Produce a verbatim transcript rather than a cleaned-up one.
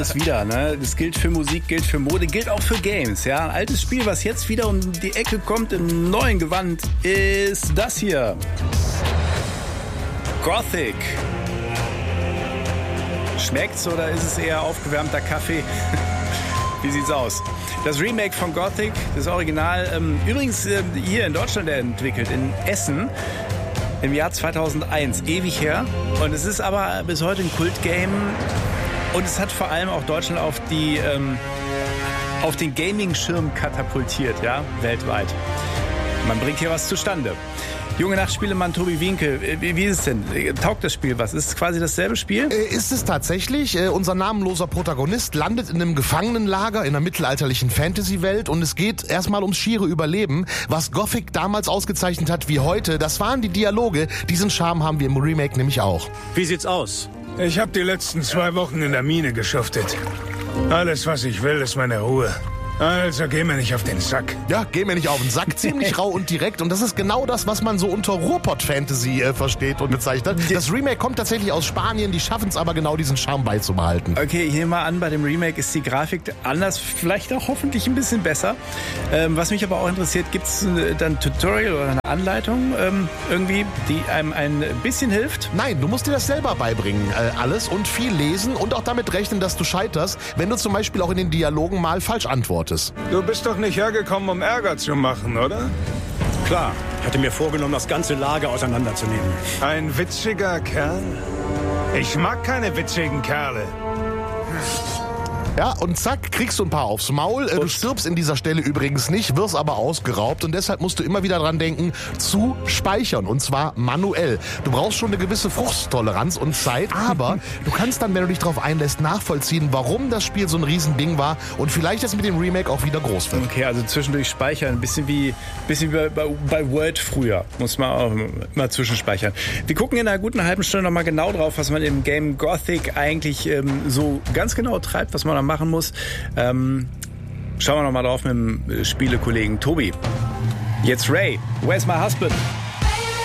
Das wieder, ne? Das gilt für Musik, gilt für Mode, gilt auch für Games, ja? Ein altes Spiel, was jetzt wieder um die Ecke kommt im neuen Gewand, ist das hier. Gothic. Schmeckt's oder ist es eher aufgewärmter Kaffee? Wie sieht's aus? Das Remake von Gothic, das Original, ähm, übrigens äh, hier in Deutschland entwickelt, in Essen, im Jahr zweitausendeins, ewig her. Und es ist aber bis heute ein Kultgame. Und es hat vor allem auch Deutschland auf die ähm, auf den Gaming-Schirm katapultiert, ja, weltweit. Man bringt hier was zustande. Junge Nachtspielemann Tobi Wienke, wie, wie ist es denn? Taugt das Spiel was? Ist es quasi dasselbe Spiel? Äh, ist es tatsächlich. Äh, unser namenloser Protagonist landet in einem Gefangenenlager in einer mittelalterlichen Fantasy-Welt und es geht erstmal ums schiere Überleben. Was Gothic damals ausgezeichnet hat wie heute, das waren die Dialoge. Diesen Charme haben wir im Remake nämlich auch. Wie sieht's aus? Ich habe die letzten zwei Wochen in der Mine geschuftet. Alles, was ich will, ist meine Ruhe. Also geh mir nicht auf den Sack. Ja, geh mir nicht auf den Sack. Ziemlich rau und direkt. Und das ist genau das, was man so unter Ruhrpott-Fantasy äh, versteht und bezeichnet. Das Remake kommt tatsächlich aus Spanien. Die schaffen es aber genau, diesen Charme beizubehalten. Okay, ich nehme mal an, bei dem Remake ist die Grafik anders, vielleicht auch hoffentlich ein bisschen besser. Ähm, was mich aber auch interessiert, gibt es äh, dann ein Tutorial oder eine Anleitung ähm, irgendwie, die einem ein bisschen hilft? Nein, du musst dir das selber beibringen, äh, alles. Und viel lesen und auch damit rechnen, dass du scheiterst, wenn du zum Beispiel auch in den Dialogen mal falsch antwortest. Du bist doch nicht hergekommen, um Ärger zu machen, oder? Klar, ich hatte mir vorgenommen, das ganze Lager auseinanderzunehmen. Ein witziger Kerl? Ich mag keine witzigen Kerle. Ja, und zack, kriegst du ein paar aufs Maul. Du stirbst in dieser Stelle übrigens nicht, wirst aber ausgeraubt. Und deshalb musst du immer wieder dran denken, zu speichern. Und zwar manuell. Du brauchst schon eine gewisse Frusttoleranz und Zeit. Aber du kannst dann, wenn du dich darauf einlässt, nachvollziehen, warum das Spiel so ein Riesending war. Und vielleicht das mit dem Remake auch wieder groß wird. Okay, also zwischendurch speichern. Ein bisschen wie, bisschen wie bei, bei, bei Word früher. Muss man auch mal zwischenspeichern. Wir gucken in einer guten halben Stunde nochmal genau drauf, was man im Game Gothic eigentlich ähm, so ganz genau treibt, was man da machen muss. Ähm, schauen wir noch mal drauf mit dem Spielekollegen Tobi. Jetzt Ray, Where's My Husband?